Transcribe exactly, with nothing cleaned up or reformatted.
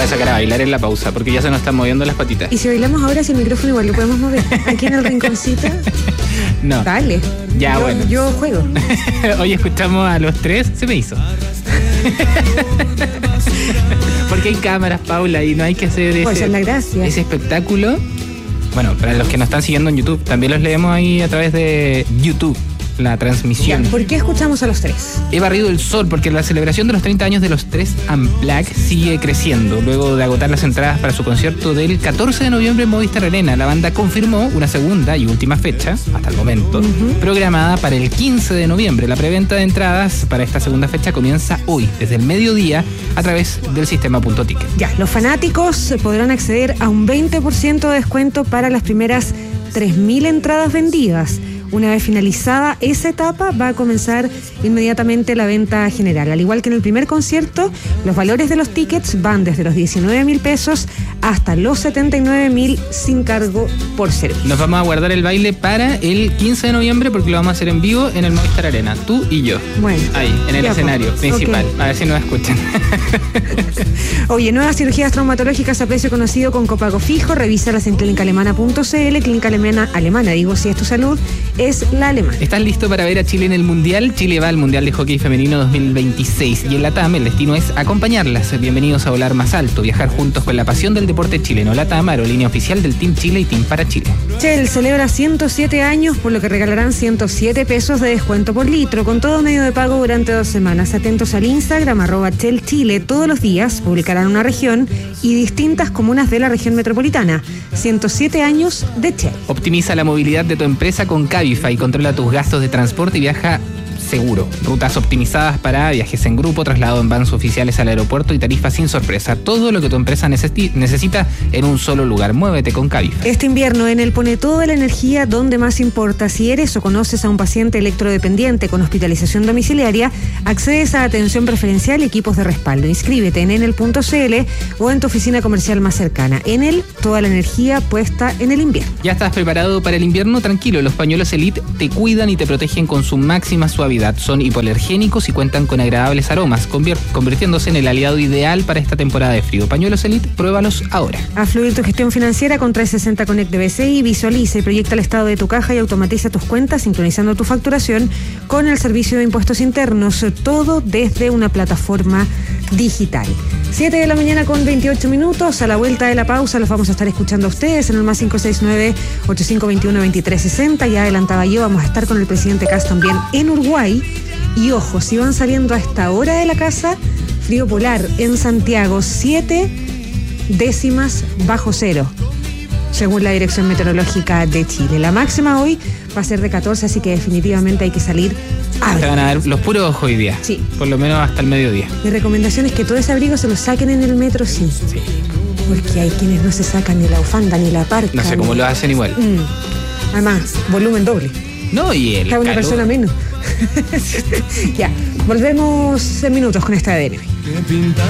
a sacar a bailar en la pausa, porque ya se nos están moviendo las patitas. ¿Y si bailamos ahora, si el micrófono igual lo podemos mover? Aquí en el rinconcito. No. Dale. Ya, yo, bueno. Yo juego. Hoy escuchamos a los tres, se me hizo. Porque hay cámaras, Paula, y no hay que hacer pues ese, es la gracia. ese espectáculo. Bueno, para los que nos están siguiendo en YouTube, también los leemos ahí a través de YouTube, la transmisión. Ya, ¿por qué escuchamos a los tres? He barrido el sol porque la celebración de los treinta años de los tres Unplugged sigue creciendo. Luego de agotar las entradas para su concierto del catorce de noviembre en Movistar Arena, la banda confirmó una segunda y última fecha, hasta el momento, uh-huh. programada para el quince de noviembre. La preventa de entradas para esta segunda fecha comienza hoy, desde el mediodía, a través del sistema Punto Ticket. Ya, los fanáticos podrán acceder a un veinte por ciento de descuento para las primeras tres mil entradas vendidas. Una vez finalizada esa etapa, va a comenzar inmediatamente la venta general. Al igual que en el primer concierto, los valores de los tickets van desde los diecinueve mil pesos hasta los setenta y nueve mil sin cargo por servicio. Nos vamos a guardar el baile para el quince de noviembre porque lo vamos a hacer en vivo en el Movistar Arena, tú y yo. Bueno. Ahí, en el ya, escenario pues, principal. Okay. A ver si nos escuchan. Oye, nuevas cirugías traumatológicas a precio conocido con copago fijo. Revísalas en clínica alemana punto c l. Clínica Alemana, alemana, digo, si es tu salud, es la alemana. ¿Estás listo para ver a Chile en el Mundial? Chile va al Mundial de Hockey Femenino dos mil veintiséis y en LATAM el destino es acompañarlas. Bienvenidos a Volar Más Alto, viajar juntos con la pasión del deporte chileno. LATAM, aerolínea oficial del Team Chile y Team para Chile. Shell celebra ciento siete años, por lo que regalarán ciento siete pesos de descuento por litro, con todo medio de pago durante dos semanas. Atentos al Instagram, arroba Shell Chile. Todos los días publicarán una región y distintas comunas de la región metropolitana. ciento siete años de Shell. Optimiza la movilidad de tu empresa con Cabify. Controla tus gastos de transporte y viaja seguro. Rutas optimizadas para viajes en grupo, traslado en vans oficiales al aeropuerto y tarifas sin sorpresa. Todo lo que tu empresa necesi- necesita en un solo lugar. Muévete con Cabify. Este invierno Enel pone toda la energía donde más importa. Si eres o conoces a un paciente electrodependiente con hospitalización domiciliaria, accedes a atención preferencial y equipos de respaldo. Inscríbete en enel punto c l o en tu oficina comercial más cercana. Enel, toda la energía puesta en el invierno. ¿Ya estás preparado para el invierno? Tranquilo, los pañuelos Elite te cuidan y te protegen con su máxima suavidad. Son hipoalergénicos y cuentan con agradables aromas, convier- convirtiéndose en el aliado ideal para esta temporada de frío. Pañuelos Elite, pruébalos ahora. A fluir tu gestión financiera con trescientos sesenta Connect de B C I. Visualiza y proyecta el estado de tu caja y automatiza tus cuentas, sincronizando tu facturación con el servicio de impuestos internos. Todo desde una plataforma digital. siete de la mañana con veintiocho minutos. A la vuelta de la pausa los vamos a estar escuchando a ustedes en el más cinco seis nueve, ocho cinco dos uno, dos tres seis cero. Ya adelantaba yo, vamos a estar con el presidente Kast también en Uruguay. Y ojo, si van saliendo a esta hora de la casa, frío polar en Santiago, siete décimas bajo cero, según la Dirección Meteorológica de Chile. La máxima hoy va a ser de catorce, así que definitivamente hay que salir a Te van a dar los puros ojos hoy día. Sí. Por lo menos hasta el mediodía. Mi recomendación es que todo ese abrigo se lo saquen en el metro, sí. Sí. Porque hay quienes no se sacan ni la bufanda ni la parca. No sé cómo lo hacen igual. Mm. Además, volumen doble. No, y el Está una calor. persona menos. Ya, volvemos en minutos con esta A D N.